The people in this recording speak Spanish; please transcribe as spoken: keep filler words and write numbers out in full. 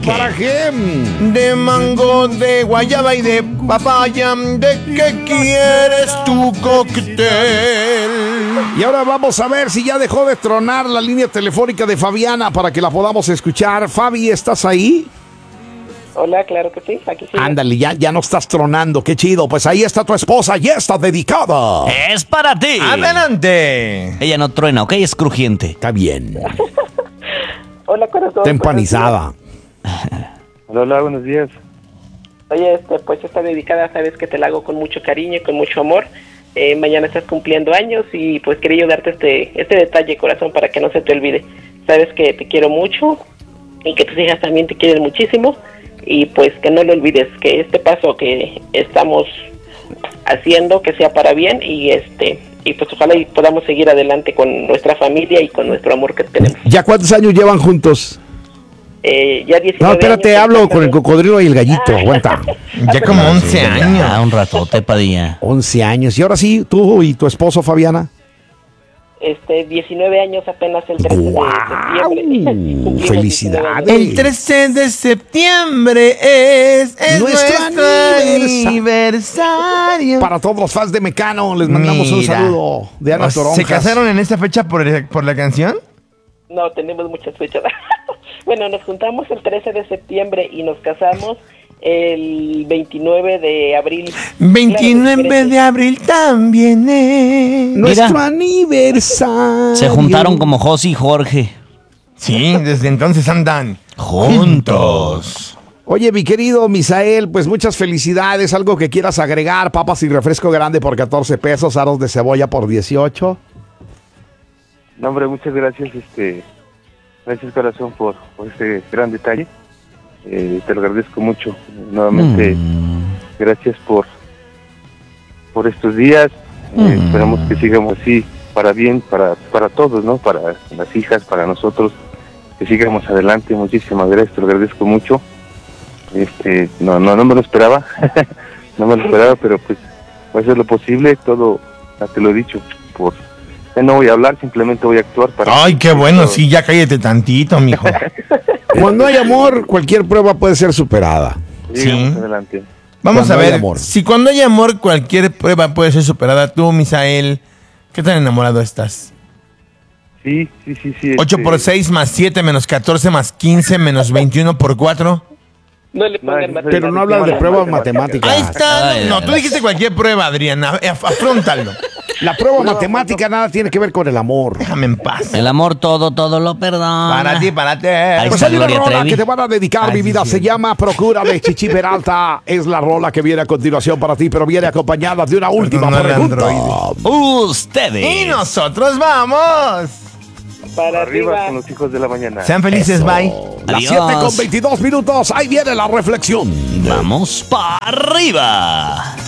qué? ¿Para qué? De mango, de guayaba y de papaya. ¿De qué quieres tu cóctel? Y ahora vamos a ver si ya dejó de tronar la línea telefónica de Fabiana para que la podamos escuchar. Fabi, ¿estás ahí? Hola, claro que sí, aquí sí. Ándale, ya, ya no estás tronando, qué chido. Pues ahí está tu esposa, ya está dedicada. Es para ti. Adelante. Ella no truena, ¿ok? Es crujiente. Está bien. Hola, corazón. Está empanizada. Hola, hola, buenos días. Oye, este, pues está dedicada, sabes que te la hago con mucho cariño y con mucho amor. Eh, mañana estás cumpliendo años y pues quería yo darte este, este detalle, corazón, para que no se te olvide. Sabes que te quiero mucho y que tus hijas también te quieren muchísimo. Y pues que no lo olvides, que este paso que estamos haciendo, que sea para bien y este y pues ojalá y podamos seguir adelante con nuestra familia y con nuestro amor que tenemos. ¿Ya cuántos años llevan juntos? Eh, ya diecinueve No, espérate, años, hablo entonces, con el cocodrilo y el gallito, aguanta. Ya como once Ah, años. un ratote, Padilla. once años. Y ahora sí, tú y tu esposo, Fabiana. Este, diecinueve años apenas el trece ¡Guau! de septiembre. Cumplimos ¡Felicidades! diecinueve años. El trece de septiembre es, es Nuestro nuestro, aniversa- aniversario. Para todos los fans de Mecano, les mandamos un Mira. saludo de Ana O sea, Toronjas. ¿Se casaron en esa fecha por, el- por la canción? No, tenemos muchas fechas. Bueno, nos juntamos el trece de septiembre y nos casamos el veintinueve de abril. veintinueve Claro, de abril también es. Nuestro Mira. aniversario. Se juntaron como José y Jorge. Sí, desde entonces andan Juntos. Oye, mi querido Misael, pues muchas felicidades. Algo que quieras agregar, papas y refresco grande por catorce pesos, aros de cebolla por dieciocho. No, hombre, muchas gracias, este, gracias corazón por, por este gran detalle. Eh, te lo agradezco mucho. Nuevamente, Mm. gracias por, por estos días. Eh, Mm. Esperamos que sigamos así para bien, para, para todos, ¿no? Para las hijas, para nosotros, que sigamos adelante. Muchísimas gracias, te lo agradezco mucho. Este, no, no, no me lo esperaba, no me lo esperaba, pero pues voy a hacer lo posible, todo, ya te lo he dicho, por, ya no voy a hablar, simplemente voy a actuar para... Ay, qué bueno, sí, ya cállate tantito, mijo. Cuando hay amor, cualquier prueba puede ser superada. Sigamos Sí. adelante. Vamos Cuando a hay ver, amor. si cuando hay amor cualquier prueba puede ser superada, tú, Misael, ¿qué tan enamorado estás? Sí, sí, sí, sí. ocho este, por seis más siete menos catorce más quince menos veintiuno por cuatro. No le No, pongan pero matemáticas. Pero no hablas de pruebas matemáticas. Ahí está. Ay, No, ay, tú ay. dijiste cualquier prueba, Adriana. Af- Afróntalo. La prueba matemática nada tiene que ver con el amor. Déjame en paz. El amor todo, todo lo perdona. Para ti, para ti. Ahí Pues está hay una Gloria rola Trevi. que te van a dedicar, Ay, mi sí, vida. sí. Se llama Procura de Chichi Peralta. Es la rola que viene a continuación para ti, pero viene acompañada de una última Perdónale, pregunta. androide. Ustedes. Y nosotros vamos. Para Arriba arriba. con los hijos de la mañana. Sean felices, Eso. bye. Las Adiós. siete con veintidós minutos. Ahí viene la reflexión. Vamos para arriba.